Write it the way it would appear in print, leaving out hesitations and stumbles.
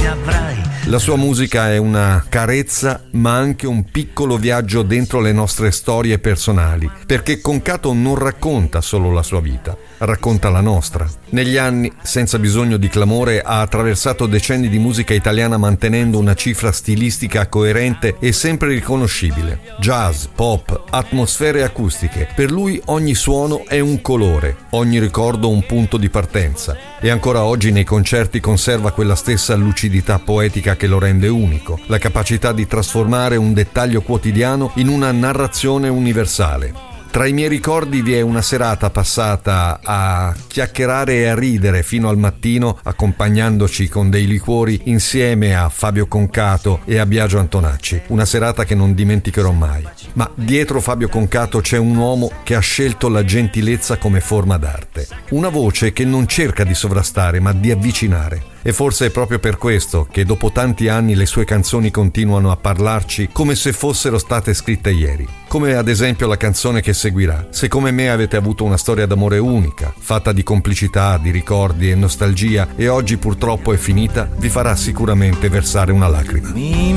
avrai. La sua musica è una carezza, ma anche un piccolo viaggio dentro le nostre storie personali, perché Concato non racconta solo la sua vita, racconta la nostra. Negli anni, senza bisogno di clamore, ha attraversato decenni di musica italiana mantenendo una cifra stilistica coerente e sempre riconoscibile. Jazz, pop, atmosfere acustiche. Per lui ogni suono è un colore, ogni ricordo un punto di partenza. E ancora oggi nei concerti conserva quella stessa lucidità poetica che lo rende unico, la capacità di trasformare un dettaglio quotidiano in una narrazione universale. Tra i miei ricordi vi è una serata passata a chiacchierare e a ridere fino al mattino, accompagnandoci con dei liquori insieme a Fabio Concato e a Biagio Antonacci. Una serata che non dimenticherò mai. Ma dietro Fabio Concato c'è un uomo che ha scelto la gentilezza come forma d'arte. Una voce che non cerca di sovrastare, ma di avvicinare. E forse è proprio per questo che dopo tanti anni le sue canzoni continuano a parlarci come se fossero state scritte ieri. Come ad esempio la canzone che seguirà. Se come me avete avuto una storia d'amore unica, fatta di complicità, di ricordi e nostalgia, e oggi purtroppo è finita, vi farà sicuramente versare una lacrima.